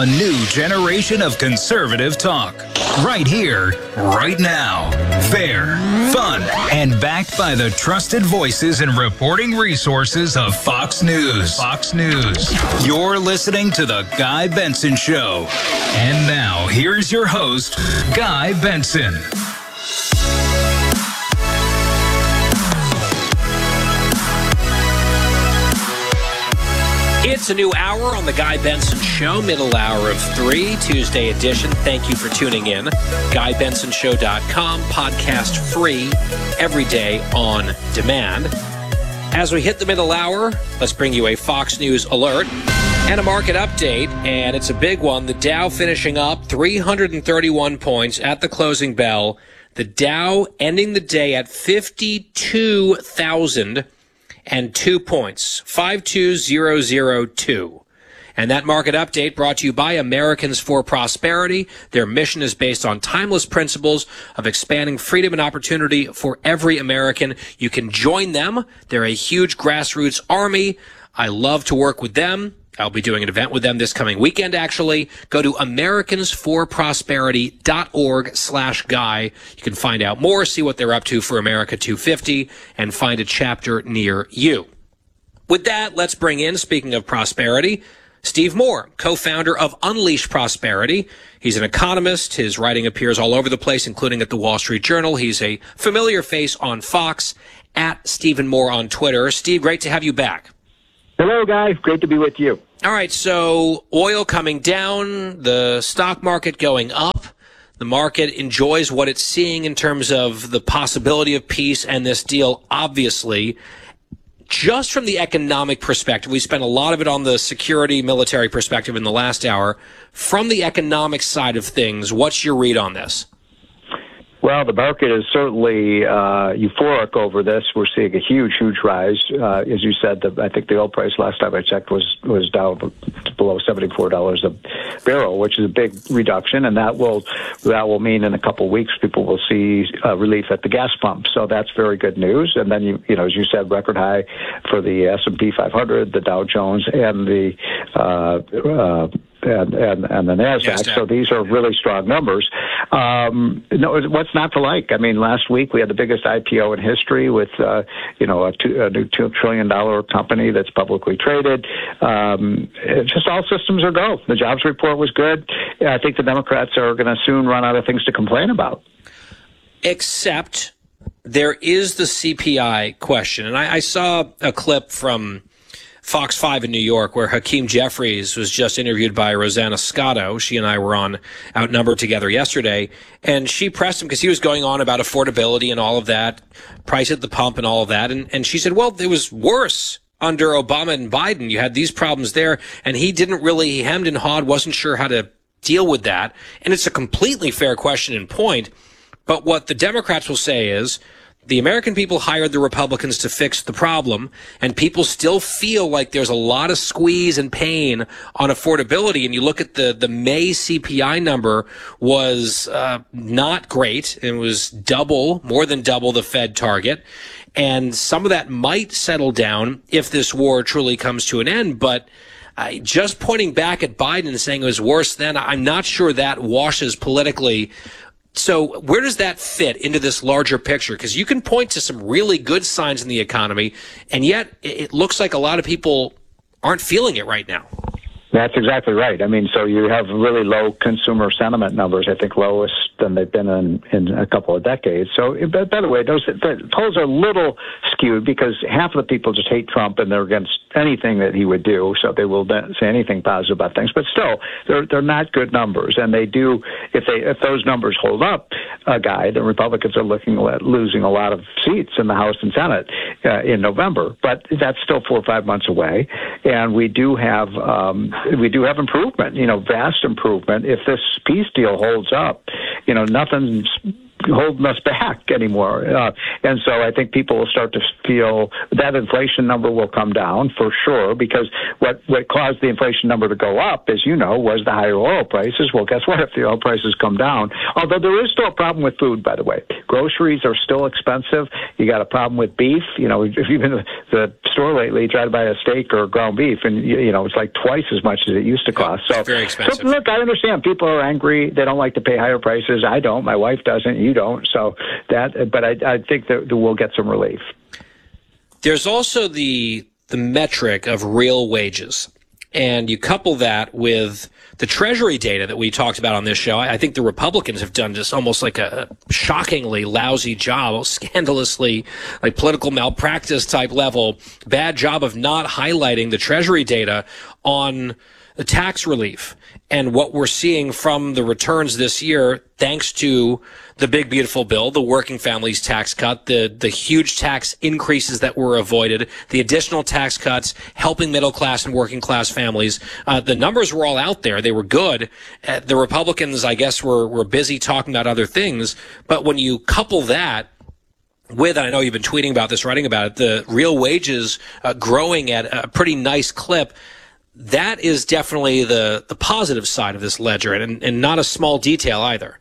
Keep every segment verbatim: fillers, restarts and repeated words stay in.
A new generation of conservative talk. Right here, right now. Fair, fun, and backed by the trusted voices and reporting resources of Fox News. Fox News. You're listening to The Guy Benson Show. And now, here's your host, Guy Benson. It's a new hour on The Guy Benson Show, middle hour of three, Tuesday edition. Thank you for tuning in. Guy Benson Show dot com, podcast free, every day on demand. As we hit the middle hour, let's bring you a Fox News alert and a market update, and it's a big one. The Dow finishing up three hundred thirty-one points at the closing bell. The Dow ending the day at fifty-two thousand and two points, five two thousand two. And that market update brought to you by Americans for Prosperity. Their mission is based on timeless principles of expanding freedom and opportunity for every American. You can join them. They're a huge grassroots army. I love to work with them. I'll be doing an event with them this coming weekend, actually. Go to Americans for Prosperity dot org slash guy. You can find out more, see what they're up to for America two fifty, and find a chapter near you. With that, let's bring in, speaking of prosperity, Steve Moore, co-founder of Unleash Prosperity. He's an economist. His writing appears all over the place, including at the Wall Street Journal. He's a familiar face on Fox, at Stephen Moore on Twitter. Steve, great to have you back. Hello, guys. Great to be with you. All right, so oil coming down, the stock market going up. The market enjoys what it's seeing in terms of the possibility of peace and this deal, obviously. Just from the economic perspective, we spent a lot of it on the security, military perspective in the last hour. From the economic side of things, what's your read on this? Well, the market is certainly uh, euphoric over this. We're seeing a huge, huge rise. Uh, as you said, the, I think the oil price last time I checked was was down below seventy-four dollars a barrel, which is a big reduction, and that will that will mean in a couple of weeks people will see uh, relief at the gas pump. So that's very good news. And then you you know as you said, record high for the S and P five hundred, the Dow Jones, and the uh, uh, And, and, and the NASDAQ. Yes, so these are really strong numbers. Um, no, what's not to like? I mean, last week we had the biggest I P O in history with, uh, you know, a, two, a new two trillion dollar company that's publicly traded. Um, it just all systems are go. The jobs report was good. I think the Democrats are going to soon run out of things to complain about. Except there is the C P I question. And I, I saw a clip from Fox five in New York, where Hakeem Jeffries was just interviewed by Rosanna Scotto. She and I were on Outnumbered together yesterday, and she pressed him because he was going on about affordability and all of that, price at the pump and all of that. And, and she said, well, it was worse under Obama and Biden. You had these problems there, and he didn't really, he hemmed and hawed, wasn't sure how to deal with that. And it's a completely fair question and point. But what the Democrats will say is, the American people hired the Republicans to fix the problem, and people still feel like there's a lot of squeeze and pain on affordability. And you look at the, the May C P I number was uh, not great. It was double, more than double the Fed target. And some of that might settle down if this war truly comes to an end. But uh, just pointing back at Biden and saying it was worse then, I'm not sure that washes politically. So where does that fit into this larger picture? Because you can point to some really good signs in the economy, and yet it looks like a lot of people aren't feeling it right now. That's exactly right. I mean, so you have really low consumer sentiment numbers, I think lowest than they've been in, in a couple of decades. So, but by the way, those the polls are a little skewed because half of the people just hate Trump and they're against anything that he would do, so they will say anything positive about things. But still, they're they're not good numbers, and they do if they if those numbers hold up, uh, Guy, the Republicans are looking at losing a lot of seats in the House and Senate uh, in November. But that's still four or five months away, and we do have um, we do have improvement, you know, vast improvement. If this peace deal holds up, you know, nothing's holding us back anymore. Uh, and so I think people will start to feel that inflation number will come down for sure, because what, what caused the inflation number to go up, as you know, was the higher oil prices. Well, guess what? If the oil prices come down, although there is still a problem with food, by the way. Groceries are still expensive. You got a problem with beef. You know, if you've been to the store lately, try to buy a steak or ground beef, and, you know, it's like twice as much as it used to cost. So, very expensive. So, look, I understand people are angry. They don't like to pay higher prices. I don't. My wife doesn't. You don't. So that, but I, I think that we'll get some relief. There's also the the metric of real wages, and you couple that with the Treasury data that we talked about on this show. I think the Republicans have done just almost like a shockingly lousy job, scandalously like political malpractice type level, bad job of not highlighting the Treasury data on the tax relief and what we're seeing from the returns this year, thanks to the big, beautiful bill, the working families tax cut, the, the huge tax increases that were avoided, the additional tax cuts, helping middle class and working class families. Uh, the numbers were all out there. They were good. Uh, the Republicans, I guess, were, were busy talking about other things. But when you couple that with, and I know you've been tweeting about this, writing about it, the real wages uh, growing at a pretty nice clip, that is definitely the, the positive side of this ledger, and, and not a small detail either.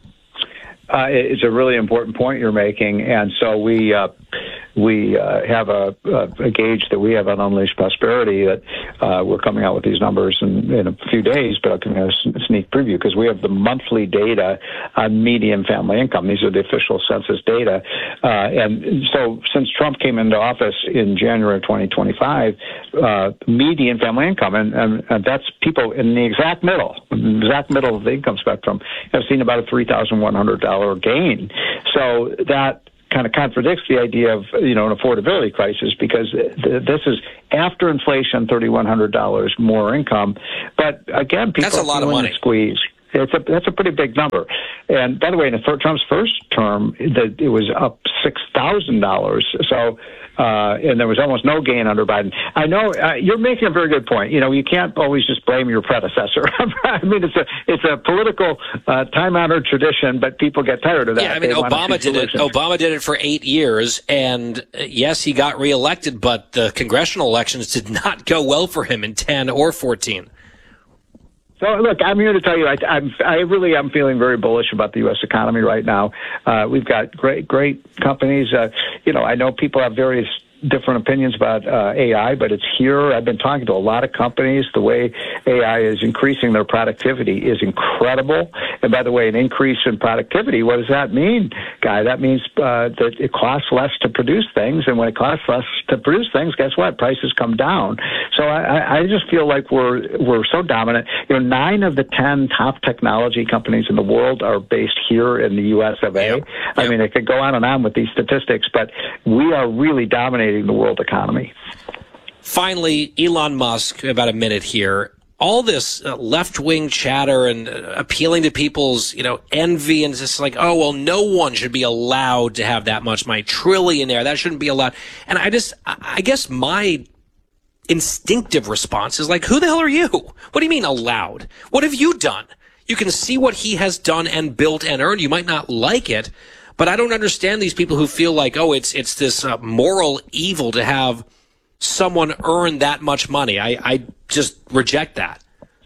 Uh, it's a really important point you're making, and so we uh, we uh, have a, a gauge that we have on Unleashed Prosperity that uh, we're coming out with these numbers in, in a few days, but I'll give you a sneak preview because we have the monthly data on median family income. These are the official census data, uh, and so since Trump came into office in January of twenty twenty-five, uh, median family income, and, and, and that's people in the exact middle, exact middle of the income spectrum, have seen about a three thousand one hundred dollars gain. So that kind of contradicts the idea of, you know, an affordability crisis, because th- this is after inflation, three thousand one hundred dollars more income. But again, people that's a lot of money. Squeeze. It's a, that's a pretty big number. And by the way, in Trump's first term, the, it was up six thousand dollars. So, uh, and there was almost no gain under Biden. I know uh, you're making a very good point. You know, you can't always just blame your predecessor. I mean, it's a it's a political uh, time-honored tradition, but people get tired of that. Yeah, I mean, they Obama did it. Obama did it for eight years, and uh, yes, he got reelected, but the congressional elections did not go well for him in ten or fourteen. So, look, I'm here to tell you, I, I'm, I really am feeling very bullish about the U S economy right now. Uh, we've got great, great companies. Uh, you know, I know people have various different opinions about uh, A I, but it's here. I've been talking to a lot of companies. The way A I is increasing their productivity is incredible. And by the way, an increase in productivity, what does that mean, Guy? That means uh, that it costs less to produce things. And when it costs less to produce things, guess what? Prices come down. So I, I just feel like we're we're so dominant. You know, nine of the ten top technology companies in the world are based here in the U S of A. Yep. I yep. mean, it could go on and on with these statistics, but we are really dominating the world economy. Finally, Elon Musk, about a minute here. All this uh, left-wing chatter and uh, appealing to people's, you know, envy, and just like, oh, well, no one should be allowed to have that much money. Trillionaire, that shouldn't be allowed. And I just, I guess my instinctive response is like, who the hell are you? What do you mean allowed? What have you done? You can see what he has done and built and earned. You might not like it, but I don't understand these people who feel like, oh, it's it's this uh, moral evil to have someone earn that much money. I, I just reject that.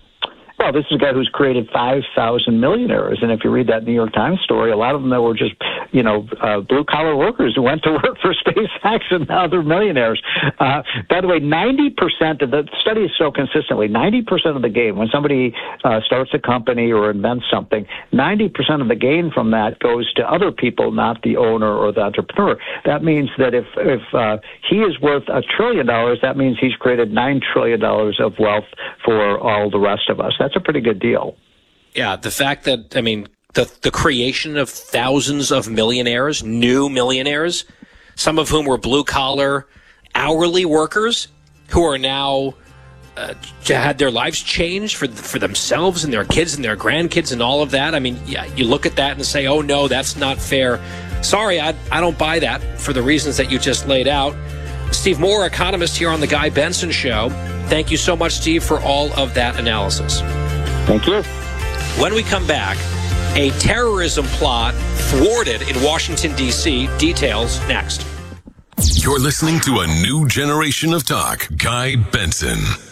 Well, this is a guy who's created five thousand millionaires. And if you read that New York Times story, a lot of them that were just, you know, uh, blue-collar workers who went to work for SpaceX, and now they're millionaires. Uh, by the way, ninety percent of the study is so consistently, ninety percent of the gain, when somebody uh, starts a company or invents something, ninety percent of the gain from that goes to other people, not the owner or the entrepreneur. That means that if, if uh, he is worth a trillion dollars, that means he's created nine trillion dollars of wealth for all the rest of us. That's a pretty good deal. Yeah, the fact that, I mean, the the creation of thousands of millionaires, new millionaires, some of whom were blue-collar, hourly workers who are now uh, had their lives changed for for themselves and their kids and their grandkids and all of that. I mean, yeah, you look at that and say, oh, no, that's not fair. Sorry, I, I don't buy that for the reasons that you just laid out. Steve Moore, economist here on The Guy Benson Show. Thank you so much, Steve, for all of that analysis. Thank you. When we come back, A terrorism plot thwarted in Washington, D C. Details next. You're listening to a new generation of talk. Guy Benson.